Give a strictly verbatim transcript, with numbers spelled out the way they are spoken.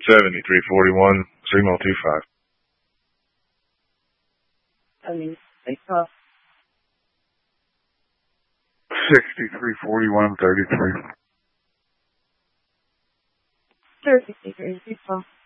seventy-three forty-one, signal two five. seventy-three sixty-three forty-one thirty-three. thirty-three,